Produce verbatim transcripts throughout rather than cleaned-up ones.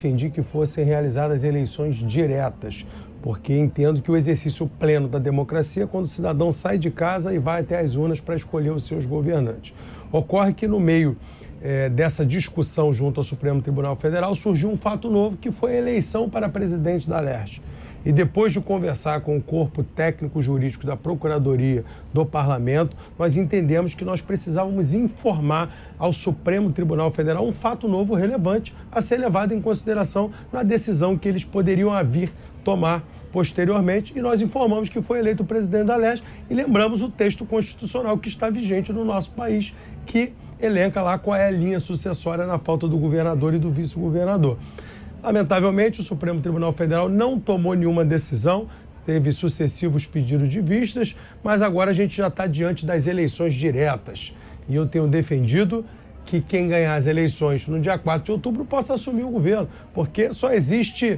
defendi que fossem realizadas eleições diretas, porque entendo que o exercício pleno da democracia é quando o cidadão sai de casa e vai até as urnas para escolher os seus governantes. Ocorre que no meio é, dessa discussão junto ao Supremo Tribunal Federal surgiu um fato novo, que foi a eleição para presidente da Alerj. E depois de conversar com o corpo técnico-jurídico da Procuradoria do Parlamento, nós entendemos que nós precisávamos informar ao Supremo Tribunal Federal um fato novo relevante a ser levado em consideração na decisão que eles poderiam vir tomar posteriormente. E nós informamos que foi eleito o presidente da Alerj e lembramos o texto constitucional que está vigente no nosso país, que elenca lá qual é a linha sucessória na falta do governador e do vice-governador. Lamentavelmente, o Supremo Tribunal Federal não tomou nenhuma decisão, teve sucessivos pedidos de vistas, mas agora a gente já está diante das eleições diretas. E eu tenho defendido que quem ganhar as eleições no dia quatro de outubro possa assumir o governo, porque só existe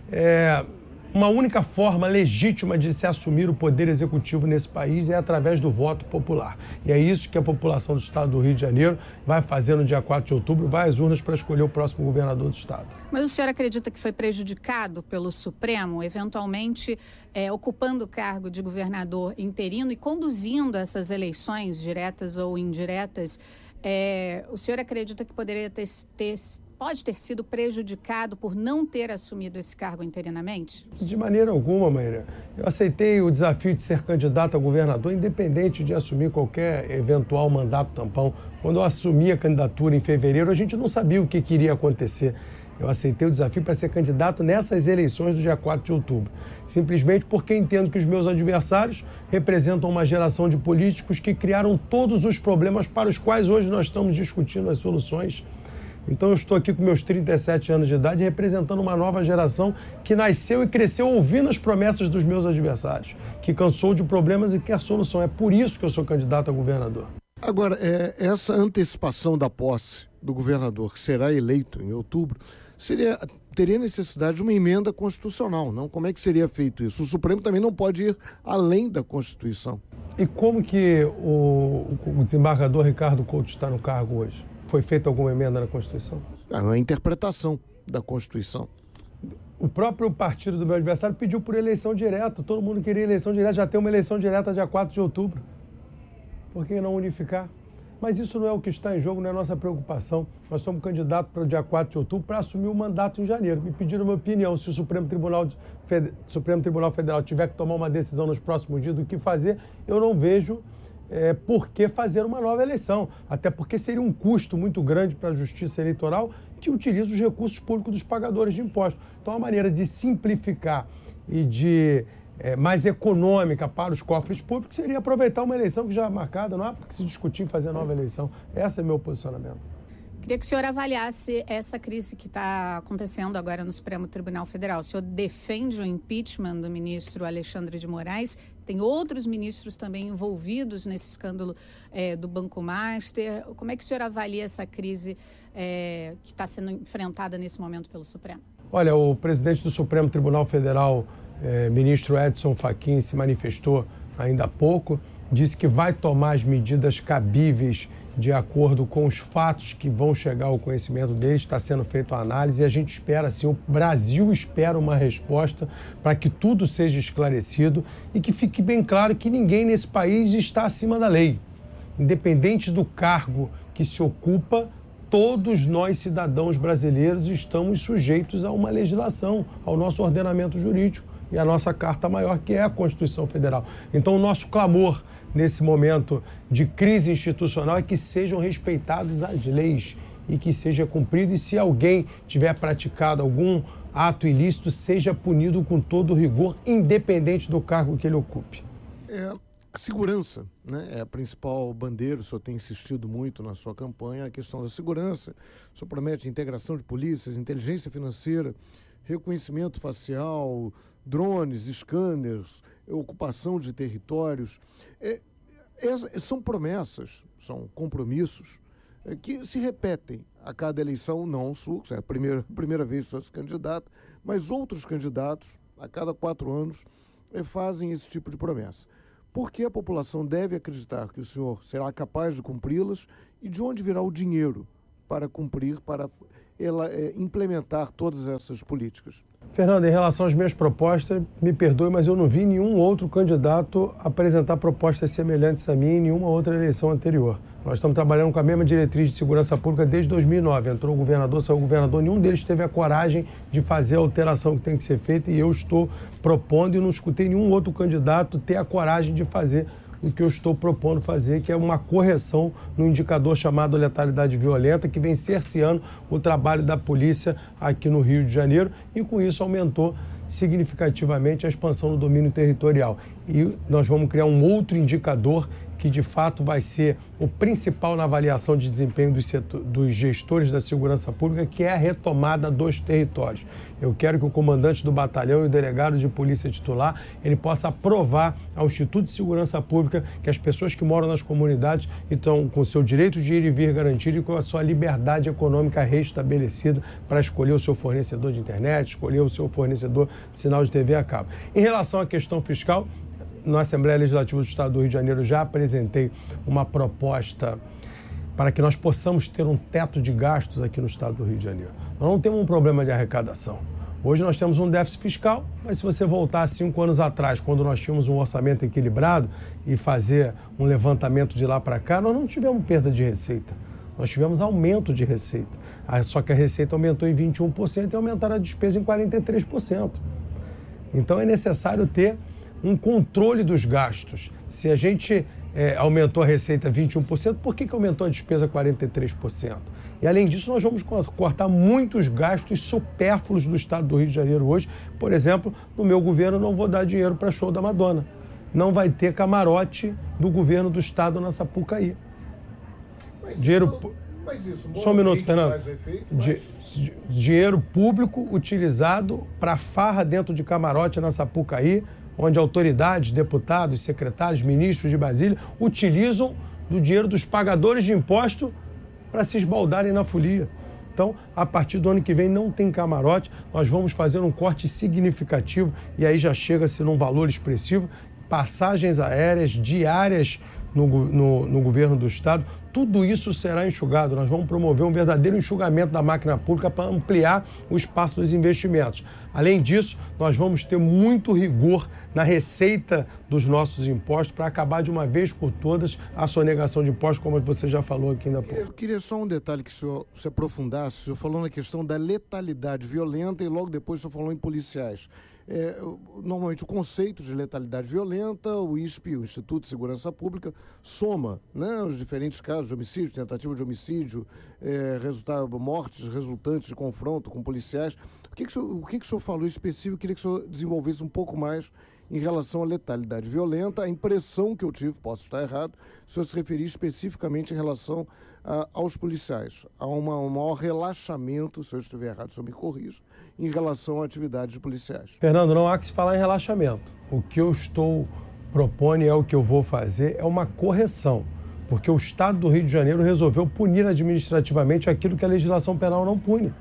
é, uma única forma legítima de se assumir o poder executivo nesse país, é através do voto popular. E é isso que a população do estado do Rio de Janeiro vai fazer no dia quatro de outubro, vai às urnas para escolher o próximo governador do estado. Mas o senhor acredita que foi prejudicado pelo Supremo, eventualmente é, ocupando o cargo de governador interino e conduzindo essas eleições diretas ou indiretas? É, o senhor acredita que poderia ter, ter, pode ter sido prejudicado por não ter assumido esse cargo interinamente? De maneira alguma, Maíra. Eu aceitei o desafio de ser candidato a governador, independente de assumir qualquer eventual mandato tampão. Quando eu assumi a candidatura em fevereiro, a gente não sabia o que iria acontecer. Eu aceitei o desafio para ser candidato nessas eleições do dia quatro de outubro. Simplesmente porque entendo que os meus adversários representam uma geração de políticos que criaram todos os problemas para os quais hoje nós estamos discutindo as soluções. Então eu estou aqui com meus trinta e sete anos de idade representando uma nova geração que nasceu e cresceu ouvindo as promessas dos meus adversários, que cansou de problemas e quer solução. É por isso que eu sou candidato a governador. Agora, é, essa antecipação da posse do governador, que será eleito em outubro, seria, teria necessidade de uma emenda constitucional, não? Como é que seria feito isso? O Supremo também não pode ir além da Constituição. E como que o, o desembargador Ricardo Couto está no cargo hoje? Foi feita alguma emenda na Constituição? É uma interpretação da Constituição. O próprio partido do meu adversário pediu por eleição direta. Todo mundo queria eleição direta, já tem uma eleição direta dia quatro de outubro. Por que não unificar? Mas isso não é o que está em jogo, não é a nossa preocupação. Nós somos candidatos para o dia quatro de outubro para assumir o mandato em janeiro. Me pediram uma opinião. Se o Supremo Tribunal, Fed... Supremo Tribunal Federal tiver que tomar uma decisão nos próximos dias do que fazer, eu não vejo é, por que fazer uma nova eleição. Até porque seria um custo muito grande para a Justiça Eleitoral, que utiliza os recursos públicos dos pagadores de impostos. Então, a maneira de simplificar e de É, mais econômica para os cofres públicos seria aproveitar uma eleição que já é marcada, não há porque se discutir em fazer nova eleição. Esse é meu posicionamento. Queria que o senhor avaliasse essa crise que está acontecendo agora no Supremo Tribunal Federal. O senhor defende o impeachment do ministro Alexandre de Moraes, tem outros ministros também envolvidos nesse escândalo é, do Banco Master. Como é que o senhor avalia essa crise é, que está sendo enfrentada nesse momento pelo Supremo? Olha, o presidente do Supremo Tribunal Federal, É, ministro Edson Fachin, se manifestou ainda há pouco, disse que vai tomar as medidas cabíveis de acordo com os fatos que vão chegar ao conhecimento dele. Está sendo feita a análise e a gente espera, assim, o Brasil espera uma resposta para que tudo seja esclarecido e que fique bem claro que ninguém nesse país está acima da lei. Independente do cargo que se ocupa, todos nós, cidadãos brasileiros, estamos sujeitos a uma legislação, ao nosso ordenamento jurídico e a nossa carta maior, que é a Constituição Federal. Então, o nosso clamor nesse momento de crise institucional é que sejam respeitadas as leis e que seja cumprido. E se alguém tiver praticado algum ato ilícito, seja punido com todo rigor, independente do cargo que ele ocupe. É, a segurança, né, é a principal bandeira. O senhor tem insistido muito na sua campanha, a questão da segurança. O senhor promete integração de polícias, inteligência financeira, reconhecimento facial, drones, scanners, ocupação de territórios. É, é, são promessas, são compromissos é, que se repetem a cada eleição, não o Sux, é a primeira, primeira vez que se candidato, mas outros candidatos, a cada quatro anos, é, fazem esse tipo de promessa. Por que a população deve acreditar que o senhor será capaz de cumpri-las e de onde virá o dinheiro para cumprir, para ela, é, implementar todas essas políticas? Fernando, em relação às minhas propostas, me perdoe, mas eu não vi nenhum outro candidato apresentar propostas semelhantes a mim em nenhuma outra eleição anterior. Nós estamos trabalhando com a mesma diretriz de segurança pública desde dois mil e nove. Entrou o governador, saiu o governador, nenhum deles teve a coragem de fazer a alteração que tem que ser feita e eu estou propondo e não escutei nenhum outro candidato ter a coragem de fazer o que eu estou propondo fazer, que é uma correção no indicador chamado letalidade violenta, que vem cerceando o trabalho da polícia aqui no Rio de Janeiro e com isso aumentou significativamente a expansão do domínio territorial. E nós vamos criar um outro indicador que de fato vai ser o principal na avaliação de desempenho dos, setor, dos gestores da segurança pública, que é a retomada dos territórios. Eu quero que o comandante do batalhão e o delegado de polícia titular, ele possa provar ao Instituto de Segurança Pública que as pessoas que moram nas comunidades estão com o seu direito de ir e vir garantido e com a sua liberdade econômica restabelecida para escolher o seu fornecedor de internet, escolher o seu fornecedor de sinal de T V a cabo. Em relação à questão fiscal, na Assembleia Legislativa do Estado do Rio de Janeiro já apresentei uma proposta para que nós possamos ter um teto de gastos aqui no Estado do Rio de Janeiro. Nós não temos um problema de arrecadação. Hoje nós temos um déficit fiscal, mas se você voltar cinco anos atrás, quando nós tínhamos um orçamento equilibrado e fazer um levantamento de lá para cá, nós não tivemos perda de receita. Nós tivemos aumento de receita. Só que a receita aumentou em vinte e um por cento e aumentaram a despesa em quarenta e três por cento. Então é necessário ter um controle dos gastos. Se a gente é, aumentou a receita vinte e um por cento, por que, que aumentou a despesa quarenta e três por cento? E além disso, nós vamos cortar muitos gastos supérfluos do Estado do Rio de Janeiro hoje. Por exemplo, no meu governo não vou dar dinheiro para show da Madonna. Não vai ter camarote do governo do Estado na Sapucaí. Mas dinheiro... isso, mas isso, Só um minuto, Fernando. Efeito, Di... mas... Dinheiro público utilizado para farra dentro de camarote na Sapucaí, onde autoridades, deputados, secretários, ministros de Brasília utilizam do dinheiro dos pagadores de imposto para se esbaldarem na folia. Então, a partir do ano que vem não tem camarote, nós vamos fazer um corte significativo e aí já chega-se num valor expressivo, passagens aéreas, diárias no, no, no governo do Estado, tudo isso será enxugado. Nós vamos promover um verdadeiro enxugamento da máquina pública para ampliar o espaço dos investimentos. Além disso, nós vamos ter muito rigor na receita dos nossos impostos para acabar de uma vez por todas a sonegação de impostos, como você já falou aqui na pouco. Eu queria só um detalhe que o senhor se aprofundasse. O senhor falou na questão da letalidade violenta e logo depois o senhor falou em policiais. É, normalmente o conceito de letalidade violenta, o I S P, o Instituto de Segurança Pública, soma, né, os diferentes casos de homicídio, tentativa de homicídio, é, resultado, mortes resultantes de confronto com policiais. O que, que, o, senhor, o que, que o senhor falou específico? Eu queria que o senhor desenvolvesse um pouco mais em relação à letalidade violenta. A impressão que eu tive, posso estar errado, se eu se referir especificamente em relação a, aos policiais. Há uma, um maior relaxamento, se eu estiver errado, o senhor me corrija, em relação à atividade de policiais. Fernando, não há que se falar em relaxamento. O que eu estou propondo e é o que eu vou fazer é uma correção, porque o Estado do Rio de Janeiro resolveu punir administrativamente aquilo que a legislação penal não pune.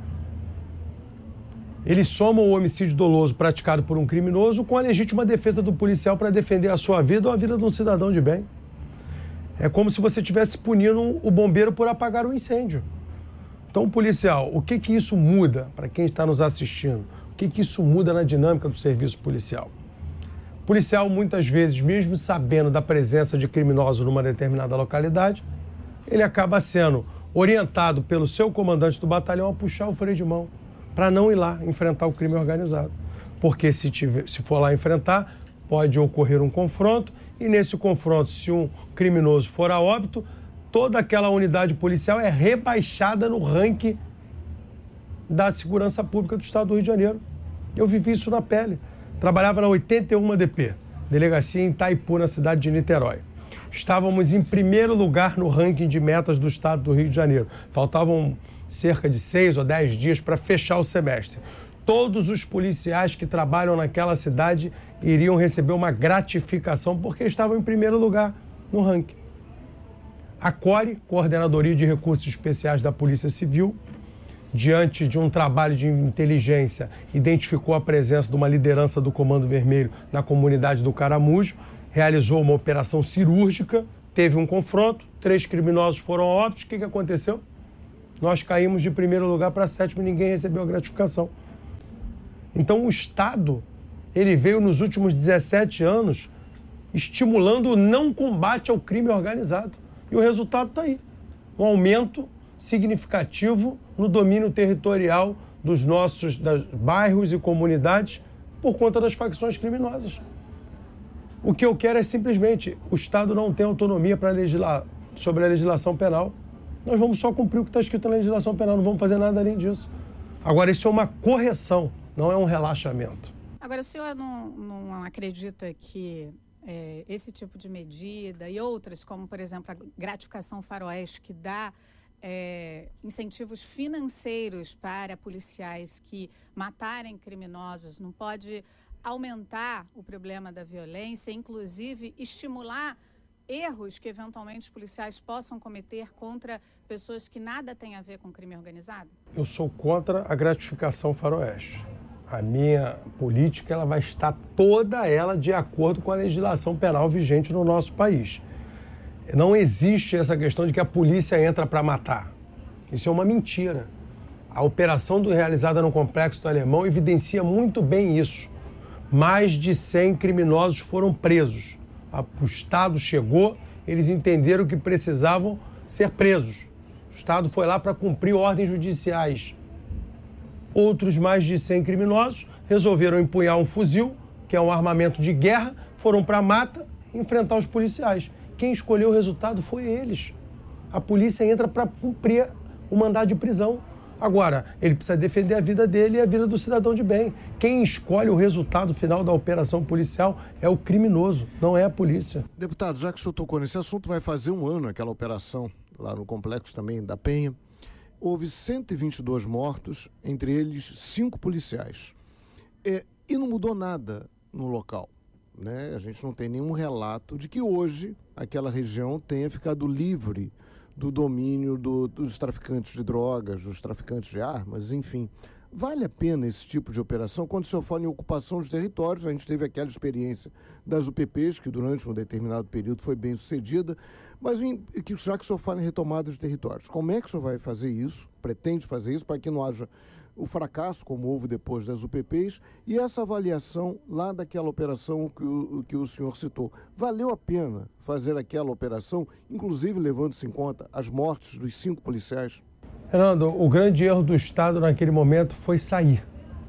Eles somam o homicídio doloso praticado por um criminoso com a legítima defesa do policial para defender a sua vida ou a vida de um cidadão de bem. É como se você estivesse punindo o bombeiro por apagar um incêndio. Então, policial, o que que isso muda para quem está nos assistindo? O que que isso muda na dinâmica do serviço policial? O policial, muitas vezes, mesmo sabendo da presença de criminosos numa determinada localidade, ele acaba sendo orientado pelo seu comandante do batalhão a puxar o freio de mão para não ir lá enfrentar o crime organizado. Porque se, tiver, se for lá enfrentar, pode ocorrer um confronto e nesse confronto, se um criminoso for a óbito, toda aquela unidade policial é rebaixada no ranking da segurança pública do Estado do Rio de Janeiro. Eu vivi isso na pele. Trabalhava na oitenta e um D P, delegacia em Itaipu, na cidade de Niterói. Estávamos em primeiro lugar no ranking de metas do Estado do Rio de Janeiro. Faltavam cerca de seis ou dez dias para fechar o semestre. Todos os policiais que trabalham naquela cidade iriam receber uma gratificação porque estavam em primeiro lugar no ranking. A CORE, Coordenadoria de Recursos Especiais da Polícia Civil, diante de um trabalho de inteligência, identificou a presença de uma liderança do Comando Vermelho na comunidade do Caramujo, realizou uma operação cirúrgica, teve um confronto, três criminosos foram óbitos. O que que aconteceu? Nós caímos de primeiro lugar para sétimo e ninguém recebeu a gratificação. Então o Estado, ele veio nos últimos dezessete anos estimulando o não combate ao crime organizado. E o resultado está aí. Um aumento significativo no domínio territorial dos nossos das bairros e comunidades por conta das facções criminosas. O que eu quero é simplesmente, o Estado não tem autonomia para legislar sobre a legislação penal. Nós vamos só cumprir o que está escrito na legislação penal, não vamos fazer nada além disso. Agora, isso é uma correção, não é um relaxamento. Agora, o senhor não, não acredita que é, esse tipo de medida e outras, como, por exemplo, a gratificação faroeste, que dá é, incentivos financeiros para policiais que matarem criminosos, não pode aumentar o problema da violência, inclusive estimular erros que eventualmente os policiais possam cometer contra pessoas que nada têm a ver com crime organizado? Eu sou contra a gratificação faroeste. A minha política ela vai estar toda ela de acordo com a legislação penal vigente no nosso país. Não existe essa questão de que a polícia entra para matar. Isso é uma mentira. A operação do, realizada no Complexo do Alemão evidencia muito bem isso. Mais de cem criminosos foram presos. O Estado chegou, eles entenderam que precisavam ser presos. O Estado foi lá para cumprir ordens judiciais. Outros mais de cem criminosos resolveram empunhar um fuzil, que é um armamento de guerra, foram para a mata enfrentar os policiais. Quem escolheu o resultado foi eles. A polícia entra para cumprir o mandado de prisão. Agora, ele precisa defender a vida dele e a vida do cidadão de bem. Quem escolhe o resultado final da operação policial é o criminoso, não é a polícia. Deputado, já que o senhor tocou nesse assunto, vai fazer um ano aquela operação lá no complexo também da Penha. Houve cento e vinte e dois mortos, entre eles cinco policiais. É, e não mudou nada no local, né? A gente não tem nenhum relato de que hoje aquela região tenha ficado livre do domínio do, dos traficantes de drogas, dos traficantes de armas, enfim. Vale a pena esse tipo de operação? Quando o senhor fala em ocupação de territórios, a gente teve aquela experiência das U P Ps, que durante um determinado período foi bem sucedida, mas já que o senhor fala em retomada de territórios, como é que o senhor vai fazer isso, pretende fazer isso, para que não haja o fracasso, como houve depois das U P Ps, e essa avaliação lá daquela operação que o, que o senhor citou? Valeu a pena fazer aquela operação, inclusive levando-se em conta as mortes dos cinco policiais? Fernando, o grande erro do Estado naquele momento foi sair.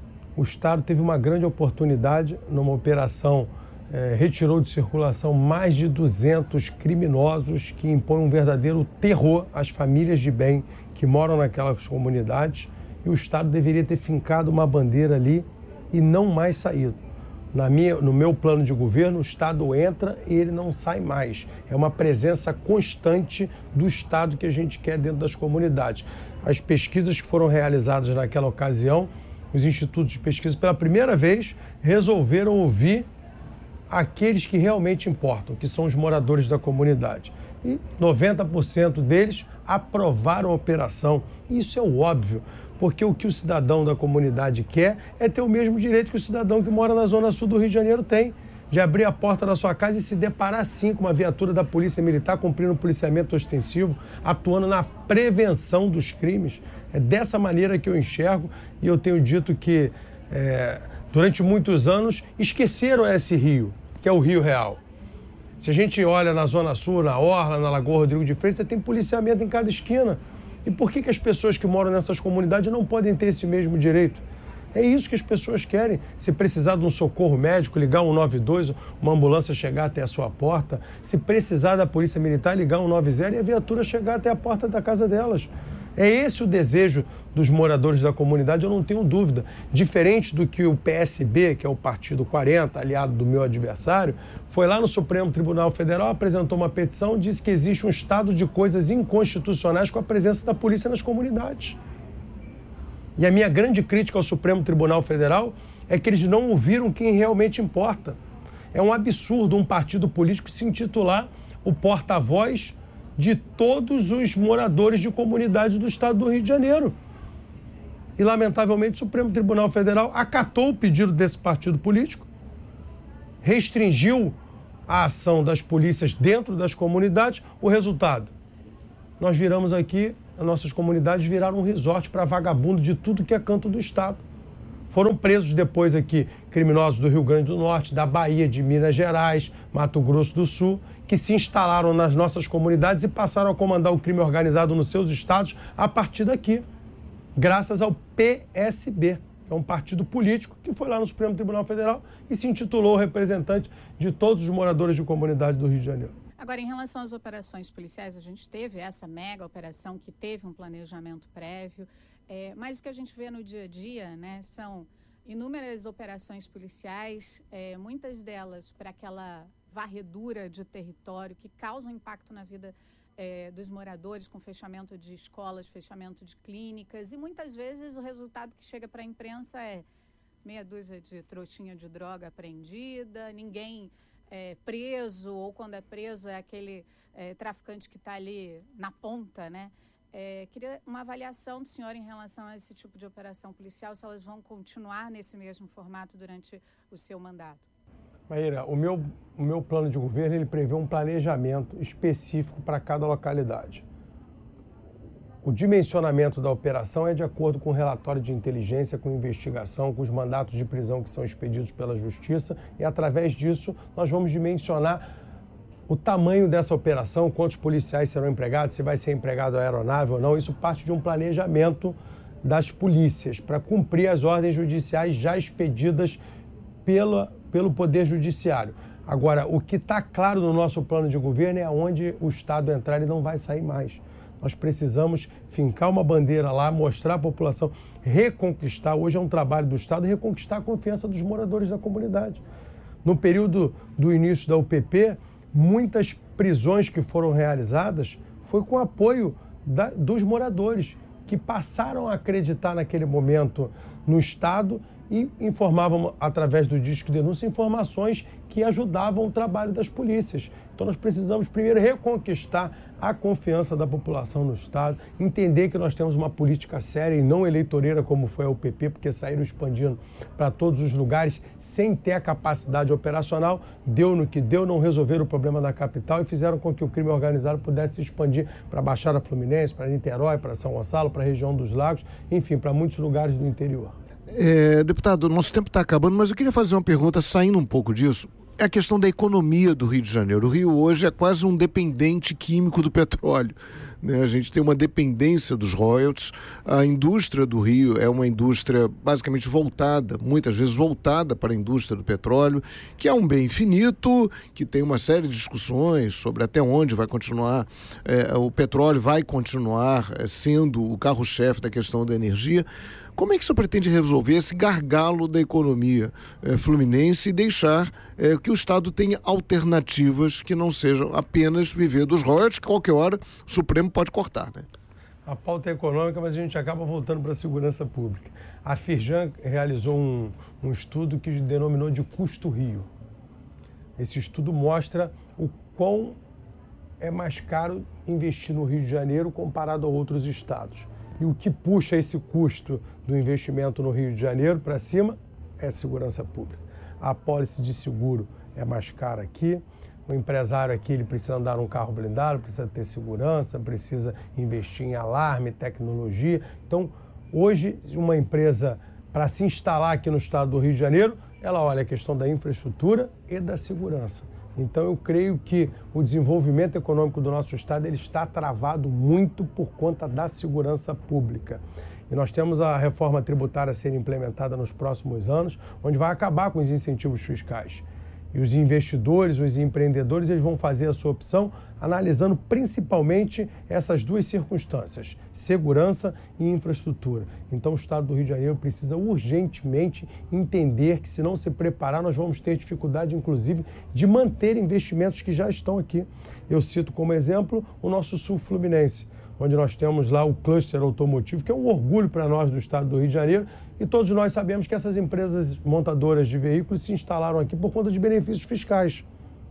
O Estado teve uma grande oportunidade numa operação, eh, retirou de circulação mais de duzentos criminosos que impõem um verdadeiro terror às famílias de bem que moram naquelas comunidades, e o Estado deveria ter fincado uma bandeira ali e não mais saído. Na minha, no meu plano de governo, o Estado entra e ele não sai mais. É uma presença constante do Estado que a gente quer dentro das comunidades. As pesquisas que foram realizadas naquela ocasião, os institutos de pesquisa, pela primeira vez, resolveram ouvir aqueles que realmente importam, que são os moradores da comunidade. E noventa por cento deles aprovaram a operação. Isso é o óbvio, porque o que o cidadão da comunidade quer é ter o mesmo direito que o cidadão que mora na zona sul do Rio de Janeiro tem, de abrir a porta da sua casa e se deparar sim com uma viatura da Polícia Militar cumprindo um policiamento ostensivo, atuando na prevenção dos crimes. É dessa maneira que eu enxergo, e eu tenho dito que é, durante muitos anos esqueceram esse rio, que é o Rio Real. Se a gente olha na Zona Sul, na Orla, na Lagoa Rodrigo de Freitas, tem policiamento em cada esquina. E por que que as pessoas que moram nessas comunidades não podem ter esse mesmo direito? É isso que as pessoas querem. Se precisar de um socorro médico, ligar um nove dois, uma ambulância chegar até a sua porta. Se precisar da Polícia Militar, ligar um nove zero e a viatura chegar até a porta da casa delas. É esse o desejo dos moradores da comunidade, eu não tenho dúvida. Diferente do que o P S B, que é o Partido quarenta, aliado do meu adversário, foi lá no Supremo Tribunal Federal, apresentou uma petição, disse que existe um estado de coisas inconstitucionais com a presença da polícia nas comunidades. E a minha grande crítica ao Supremo Tribunal Federal é que eles não ouviram quem realmente importa. É um absurdo um partido político se intitular o porta-voz de todos os moradores de comunidades do estado do Rio de Janeiro. E, lamentavelmente, o Supremo Tribunal Federal acatou o pedido desse partido político, restringiu a ação das polícias dentro das comunidades. O resultado? Nós viramos aqui as nossas comunidades viraram um resort para vagabundo de tudo que é canto do Estado. Foram presos depois aqui criminosos do Rio Grande do Norte, da Bahia, de Minas Gerais, Mato Grosso do Sul, que se instalaram nas nossas comunidades e passaram a comandar o crime organizado nos seus estados a partir daqui, graças ao P S B, que é um partido político que foi lá no Supremo Tribunal Federal e se intitulou representante de todos os moradores de comunidade do Rio de Janeiro. Agora, em relação às operações policiais, a gente teve essa mega operação que teve um planejamento prévio, é, mas o que a gente vê no dia a dia, né, são inúmeras operações policiais, é, muitas delas para aquela varredura de território que causa impacto na vida é, dos moradores, com fechamento de escolas, fechamento de clínicas, e muitas vezes o resultado que chega para a imprensa é meia dúzia de trouxinha de droga apreendida, ninguém é, preso, ou quando é preso é aquele é, traficante que está ali na ponta, né? É, queria uma avaliação do senhor em relação a esse tipo de operação policial, se elas vão continuar nesse mesmo formato durante o seu mandato. Maíra, o meu, o meu plano de governo ele prevê um planejamento específico para cada localidade. O dimensionamento da operação é de acordo com o relatório de inteligência, com investigação, com os mandatos de prisão que são expedidos pela Justiça, e através disso nós vamos dimensionar o tamanho dessa operação, quantos policiais serão empregados, se vai ser empregado a aeronave ou não. Isso parte de um planejamento das polícias para cumprir as ordens judiciais já expedidas pela, pelo Poder Judiciário. Agora, o que está claro no nosso plano de governo é onde o Estado entrar e não vai sair mais. Nós precisamos fincar uma bandeira lá, mostrar à população, reconquistar, hoje é um trabalho do Estado, reconquistar a confiança dos moradores da comunidade. No período do início da U P P, muitas prisões que foram realizadas foi com apoio da, dos moradores, que passaram a acreditar naquele momento no Estado e informavam, através do Disque Denúncia, informações que ajudavam o trabalho das polícias. Então nós precisamos primeiro reconquistar a confiança da população no Estado, entender que nós temos uma política séria e não eleitoreira como foi a U P P, porque saíram expandindo para todos os lugares sem ter a capacidade operacional, deu no que deu, não resolveram o problema da capital e fizeram com que o crime organizado pudesse se expandir para a Baixada Fluminense, para Niterói, para São Gonçalo, para a região dos Lagos, enfim, para muitos lugares do interior. É, deputado, nosso tempo está acabando, mas eu queria fazer uma pergunta saindo um pouco disso. É a questão da economia do Rio de Janeiro. O Rio hoje é quase um dependente químico do petróleo, né? A gente tem uma dependência dos royalties. A indústria do Rio é uma indústria basicamente voltada, muitas vezes voltada para a indústria do petróleo, que é um bem finito, que tem uma série de discussões sobre até onde vai continuar, é, o petróleo vai continuar é, sendo o carro-chefe da questão da energia. Como é que o senhor pretende resolver esse gargalo da economia eh, fluminense e deixar eh, que o Estado tenha alternativas que não sejam apenas viver dos royalties, que qualquer hora o Supremo pode cortar, né? A pauta é econômica, mas a gente acaba voltando para a segurança pública. A Firjan realizou um, um estudo que denominou de Custo Rio. Esse estudo mostra o quão é mais caro investir no Rio de Janeiro comparado a outros estados. E o que puxa esse custo do investimento no Rio de Janeiro para cima é a segurança pública. A apólice de seguro é mais cara aqui, o empresário aqui ele precisa andar num carro blindado, precisa ter segurança, precisa investir em alarme, tecnologia. Então, hoje, uma empresa, para se instalar aqui no estado do Rio de Janeiro, ela olha a questão da infraestrutura e da segurança. Então, eu creio que o desenvolvimento econômico do nosso estado ele está travado muito por conta da segurança pública. E nós temos a reforma tributária a ser implementada nos próximos anos, onde vai acabar com os incentivos fiscais. E os investidores, os empreendedores, eles vão fazer a sua opção analisando principalmente essas duas circunstâncias, segurança e infraestrutura. Então o Estado do Rio de Janeiro precisa urgentemente entender que se não se preparar, nós vamos ter dificuldade, inclusive, de manter investimentos que já estão aqui. Eu cito como exemplo o nosso Sul Fluminense, onde nós temos lá o cluster automotivo, que é um orgulho para nós do Estado do Rio de Janeiro, e todos nós sabemos que essas empresas montadoras de veículos se instalaram aqui por conta de benefícios fiscais.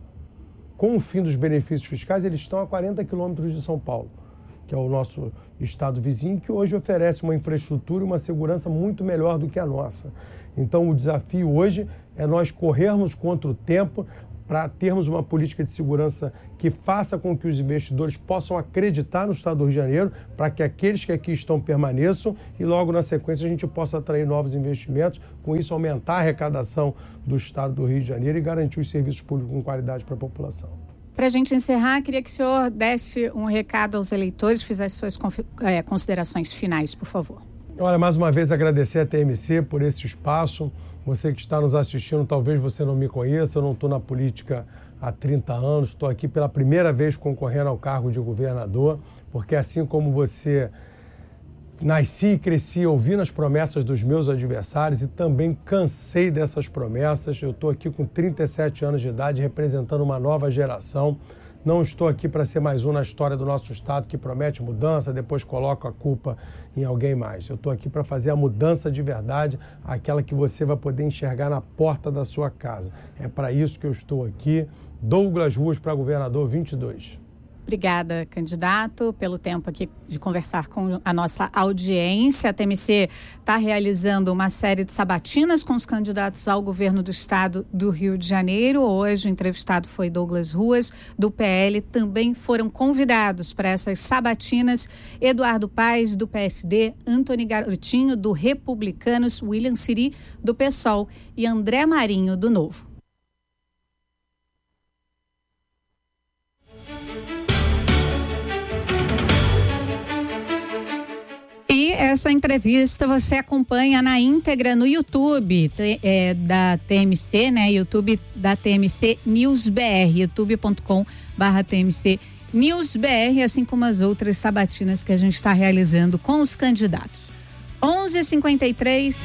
Com o fim dos benefícios fiscais, eles estão a quarenta quilômetros de São Paulo, que é o nosso estado vizinho, que hoje oferece uma infraestrutura e uma segurança muito melhor do que a nossa. Então, o desafio hoje é nós corrermos contra o tempo, para termos uma política de segurança que faça com que os investidores possam acreditar no Estado do Rio de Janeiro, para que aqueles que aqui estão permaneçam e logo na sequência a gente possa atrair novos investimentos, com isso aumentar a arrecadação do Estado do Rio de Janeiro e garantir os serviços públicos com qualidade para a população. Para a gente encerrar, queria que o senhor desse um recado aos eleitores, fizesse suas é, considerações finais, por favor. Olha, mais uma vez agradecer a T M C por esse espaço. Você que está nos assistindo, talvez você não me conheça, eu não estou na política há trinta anos, estou aqui pela primeira vez concorrendo ao cargo de governador, porque assim como você, nasci e cresci ouvindo as promessas dos meus adversários e também cansei dessas promessas. Eu estou aqui com trinta e sete anos de idade, representando uma nova geração. Não estou aqui para ser mais um na história do nosso Estado que promete mudança, depois coloca a culpa em alguém mais. Eu estou aqui para fazer a mudança de verdade, aquela que você vai poder enxergar na porta da sua casa. É para isso que eu estou aqui. Douglas Ruas para governador vinte e dois. Obrigada, candidato, pelo tempo aqui de conversar com a nossa audiência. A T M C está realizando uma série de sabatinas com os candidatos ao governo do Estado do Rio de Janeiro. Hoje o entrevistado foi Douglas Ruas, do P L. Também foram convidados para essas sabatinas Eduardo Paes, do P S D, Antony Garotinho, do Republicanos, William Siri, do PSOL e André Marinho, do Novo. E essa entrevista você acompanha na íntegra no YouTube é, da T M C, né? YouTube da T M C News B R, youtube ponto com barra T M C News B R, assim como as outras sabatinas que a gente está realizando com os candidatos. onze e cinquenta e três.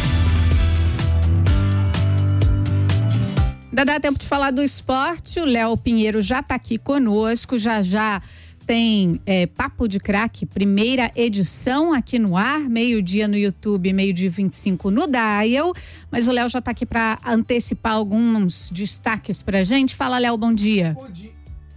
Ainda dá tempo de falar do esporte. O Léo Pinheiro já está aqui conosco, já já tem é, Papo de Craque, primeira edição aqui no ar, meio-dia no YouTube, meio-dia vinte e cinco no Dial. Mas o Léo já está aqui para antecipar alguns destaques pra gente. Fala, Léo, bom dia. Bom dia.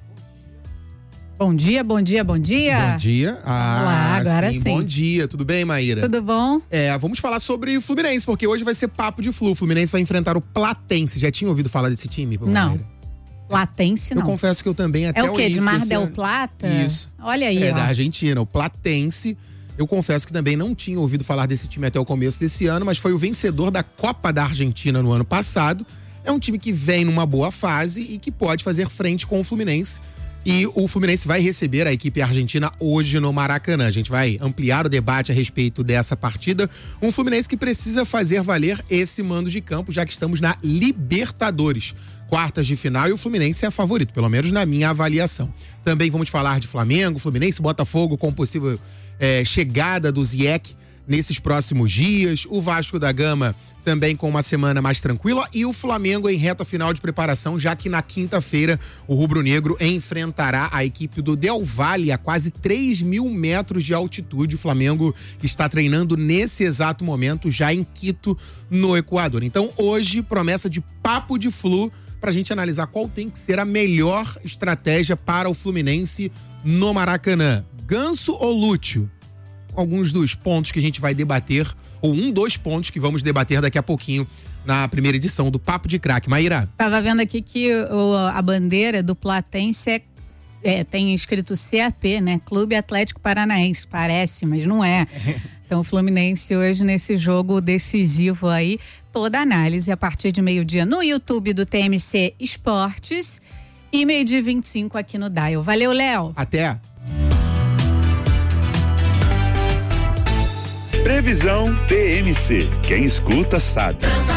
Bom dia, bom dia, bom dia. Bom dia. Ah, Olá, agora sim, sim. Bom dia, tudo bem, Maíra? Tudo bom? É, vamos falar sobre o Fluminense, porque hoje vai ser papo de Flu. O Fluminense vai enfrentar o Platense. Já tinha ouvido falar desse time? Não. Maíra? Platense, não. Eu confesso que eu também até É o quê? De Mar del ano... Plata? Isso. Olha aí, É, ó. da Argentina, o Platense. Eu confesso que também não tinha ouvido falar desse time até o começo desse ano, mas foi o vencedor da Copa da Argentina no ano passado. É um time que vem numa boa fase e que pode fazer frente com o Fluminense. E o Fluminense vai receber a equipe argentina hoje no Maracanã. A gente vai ampliar o debate a respeito dessa partida. Um Fluminense que precisa fazer valer esse mando de campo, já que estamos na Libertadores, quartas de final, e o Fluminense é favorito, pelo menos na minha avaliação. Também vamos falar de Flamengo, Fluminense, Botafogo com possível é, chegada do Ziyech nesses próximos dias. O Vasco da Gama também com uma semana mais tranquila, e o Flamengo em reta final de preparação, já que na quinta-feira o rubro-negro enfrentará a equipe do Del Valle a quase três mil metros de altitude. O Flamengo está treinando nesse exato momento já em Quito, no Equador. Então hoje, promessa de papo de Flu pra gente analisar qual tem que ser a melhor estratégia para o Fluminense no Maracanã. Ganso ou Lúcio? Alguns dos pontos que a gente vai debater, ou um dos pontos que vamos debater daqui a pouquinho na primeira edição do Papo de Craque. Maíra? Tava vendo aqui que o, a bandeira do Platense é, é, tem escrito C A P, né? Clube Atlético Paranaense, parece, mas não é. Então o Fluminense hoje nesse jogo decisivo aí, toda a análise a partir de meio-dia no YouTube do T M C Esportes e meio-dia vinte e cinco aqui no Dial. Valeu, Léo. Até. Previsão T M C. Quem escuta sabe.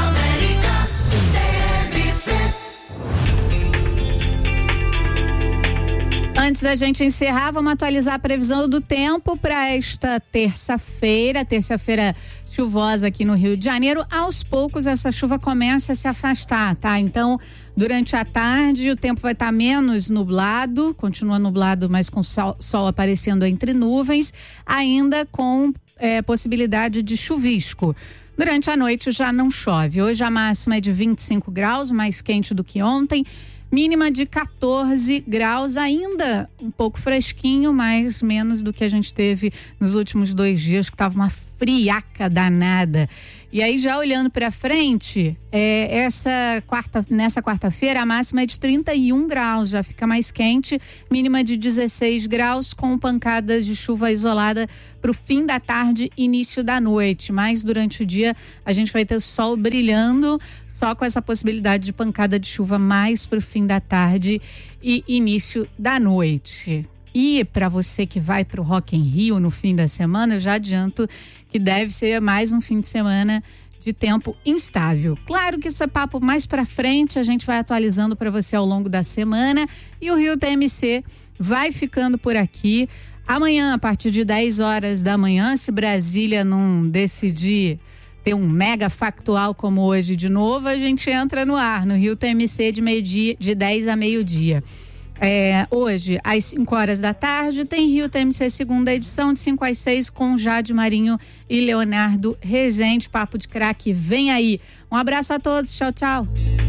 Antes da gente encerrar, vamos atualizar a previsão do tempo para esta terça-feira, terça-feira chuvosa aqui no Rio de Janeiro. Aos poucos essa chuva começa a se afastar, tá? Então, durante a tarde o tempo vai estar tá menos nublado, continua nublado, mas com sol, sol aparecendo entre nuvens, ainda com é, possibilidade de chuvisco. Durante a noite já não chove. Hoje a máxima é de vinte e cinco graus, mais quente do que ontem. Mínima de quatorze graus, ainda um pouco fresquinho, mas menos do que a gente teve nos últimos dois dias, que estava uma friaca danada. E aí, já olhando para frente, é, essa quarta, nessa quarta-feira, a máxima é de trinta e um graus, já fica mais quente, mínima de dezesseis graus, com pancadas de chuva isolada para o fim da tarde, início da noite. Mas durante o dia, a gente vai ter sol brilhando, só com essa possibilidade de pancada de chuva mais para o fim da tarde e início da noite. E para você que vai para o Rock in Rio no fim da semana, eu já adianto que deve ser mais um fim de semana de tempo instável. Claro que isso é papo mais para frente, a gente vai atualizando para você ao longo da semana e o Rio T M C vai ficando por aqui. Amanhã, a partir de dez horas da manhã, se Brasília não decidir ter um mega factual como hoje de novo, a gente entra no ar no Rio T M C de meio-dia, de dez a meio-dia. É, hoje, às cinco horas da tarde, tem Rio T M C segunda edição, de cinco às seis, com Jade Marinho e Leonardo Rezende. Papo de craque, vem aí. Um abraço a todos, tchau, tchau.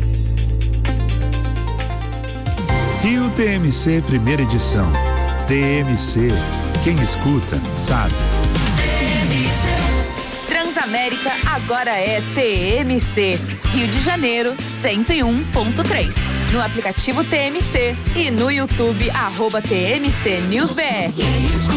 Rio T M C primeira edição. T M C, quem escuta sabe. Transamérica agora é T M C. Rio de Janeiro, cento e um ponto três. No aplicativo T M C e no YouTube, arroba T M C News B R.